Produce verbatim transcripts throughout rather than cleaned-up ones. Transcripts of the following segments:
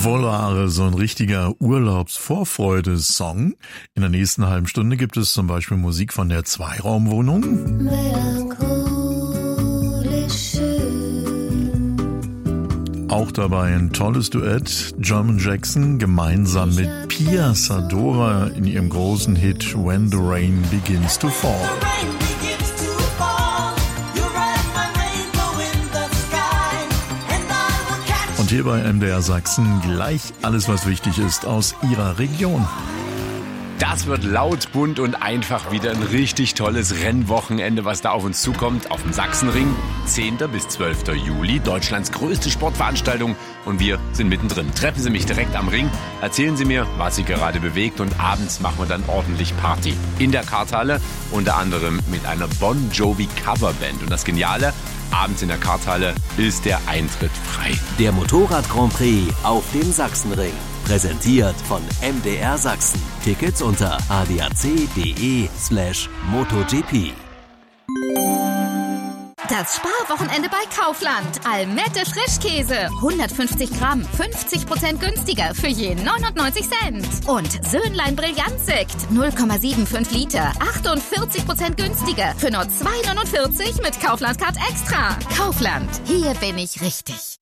Volare, so ein richtiger Urlaubsvorfreude-Song. In der nächsten halben Stunde gibt es zum Beispiel Musik von der Zweiraumwohnung. Auch dabei ein tolles Duett, German Jackson gemeinsam mit Pia Sadora in ihrem großen Hit When the Rain Begins to Fall. Und hier bei M D R Sachsen gleich alles, was wichtig ist aus Ihrer Region. Das wird laut, bunt und einfach wieder ein richtig tolles Rennwochenende, was da auf uns zukommt. Auf dem Sachsenring, zehnten bis zwölften Juli, Deutschlands größte Sportveranstaltung. Und wir sind mittendrin. Treffen Sie mich direkt am Ring, erzählen Sie mir, was Sie gerade bewegt. Und abends machen wir dann ordentlich Party. In der Karthalle, unter anderem mit einer Bon Jovi Coverband. Und das Geniale, abends in der Karthalle ist der Eintritt frei. Der Motorrad Grand Prix auf dem Sachsenring. Präsentiert von M D R Sachsen. Tickets unter adac.de slash MotoGP. Das Sparwochenende bei Kaufland. Almette Frischkäse. hundertfünfzig Gramm, fünfzig Prozent günstiger für je neunundneunzig Cent. Und Söhnlein Brillantsekt. null Komma fünfundsiebzig Liter, achtundvierzig Prozent günstiger für nur zwei neunundvierzig mit Kaufland Card Extra. Kaufland. Hier bin ich richtig.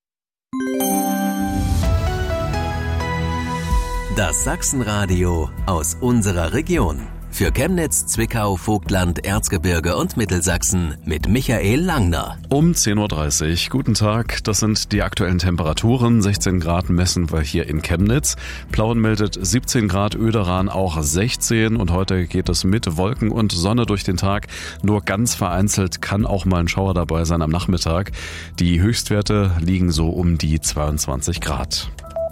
Das Sachsenradio aus unserer Region. Für Chemnitz, Zwickau, Vogtland, Erzgebirge und Mittelsachsen mit Michael Langner. Um zehn Uhr dreißig. Guten Tag, das sind die aktuellen Temperaturen. sechzehn Grad messen wir hier in Chemnitz. Plauen meldet siebzehn Grad, Oederan auch sechzehn. Und heute geht es mit Wolken und Sonne durch den Tag. Nur ganz vereinzelt kann auch mal ein Schauer dabei sein am Nachmittag. Die Höchstwerte liegen so um die zweiundzwanzig Grad.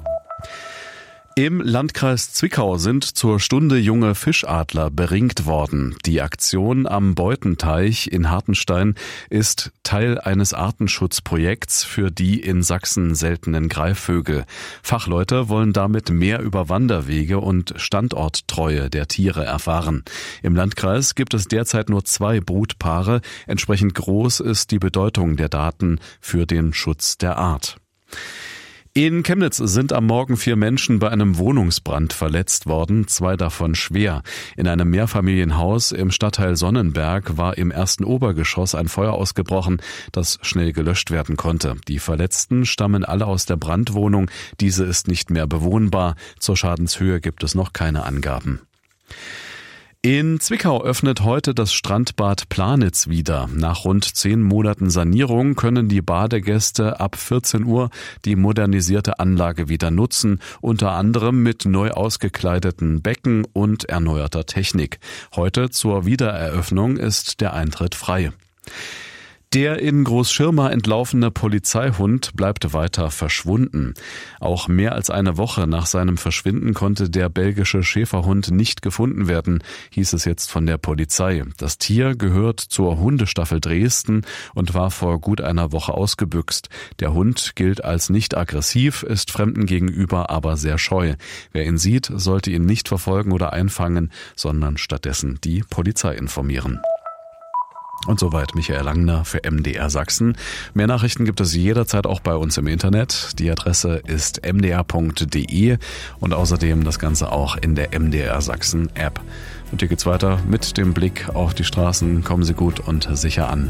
Im Landkreis Zwickau sind zur Stunde junge Fischadler beringt worden. Die Aktion am Beutenteich in Hartenstein ist Teil eines Artenschutzprojekts für die in Sachsen seltenen Greifvögel. Fachleute wollen damit mehr über Wanderwege und Standorttreue der Tiere erfahren. Im Landkreis gibt es derzeit nur zwei Brutpaare. Entsprechend groß ist die Bedeutung der Daten für den Schutz der Art. In Chemnitz sind am Morgen vier Menschen bei einem Wohnungsbrand verletzt worden, zwei davon schwer. In einem Mehrfamilienhaus im Stadtteil Sonnenberg war im ersten Obergeschoss ein Feuer ausgebrochen, das schnell gelöscht werden konnte. Die Verletzten stammen alle aus der Brandwohnung, diese ist nicht mehr bewohnbar. Zur Schadenshöhe gibt es noch keine Angaben. In Zwickau öffnet heute das Strandbad Planitz wieder. Nach rund zehn Monaten Sanierung können die Badegäste ab vierzehn Uhr die modernisierte Anlage wieder nutzen, unter anderem mit neu ausgekleideten Becken und erneuerter Technik. Heute zur Wiedereröffnung ist der Eintritt frei. Der in Großschirma entlaufene Polizeihund bleibt weiter verschwunden. Auch mehr als eine Woche nach seinem Verschwinden konnte der belgische Schäferhund nicht gefunden werden, hieß es jetzt von der Polizei. Das Tier gehört zur Hundestaffel Dresden und war vor gut einer Woche ausgebüxt. Der Hund gilt als nicht aggressiv, ist Fremden gegenüber aber sehr scheu. Wer ihn sieht, sollte ihn nicht verfolgen oder einfangen, sondern stattdessen die Polizei informieren. Und soweit Michael Langner für M D R Sachsen. Mehr Nachrichten gibt es jederzeit auch bei uns im Internet. Die Adresse ist m d r punkt d e und außerdem das Ganze auch in der M D R Sachsen App. Und hier geht's weiter mit dem Blick auf die Straßen. Kommen Sie gut und sicher an.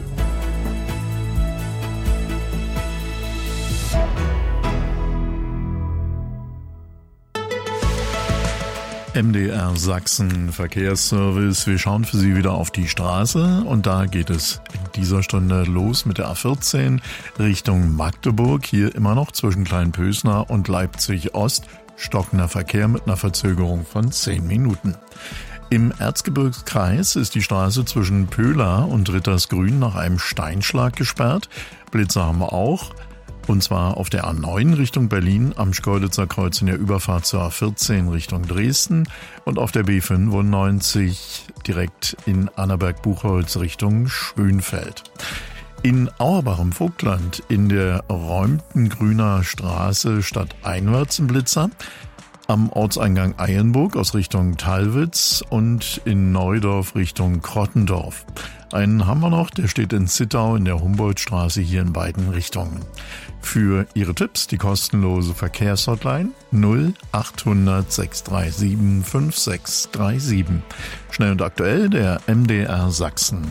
M D R Sachsen Verkehrsservice. Wir schauen für Sie wieder auf die Straße und da geht es in dieser Stunde los mit der A vierzehn Richtung Magdeburg. Hier immer noch zwischen Kleinpösner und Leipzig Ost stockender Verkehr mit einer Verzögerung von zehn Minuten. Im Erzgebirgskreis ist die Straße zwischen Pöhla und Rittersgrün nach einem Steinschlag gesperrt. Blitzer haben wir auch. Und zwar auf der A neun Richtung Berlin am Schkeuditzer Kreuz in der Überfahrt zur A vierzehn Richtung Dresden und auf der B fünfundneunzig direkt in Annaberg-Buchholz Richtung Schönfeld. In Auerbach im Vogtland in der räumten Grüner Straße stadteinwärts ein Blitzer. am Ortseingang Eienburg aus Richtung Thalwitz und in Neudorf Richtung Krottendorf. Einen haben wir noch, der steht in Zittau in der Humboldtstraße hier in beiden Richtungen. Für Ihre Tipps die kostenlose Verkehrshotline null achthundert sechs drei sieben fünf sechs drei sieben. Schnell und aktuell der M D R Sachsen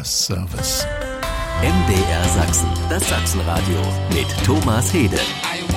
Verkehrsservice. M D R Sachsen, das Sachsenradio mit Thomas Hede.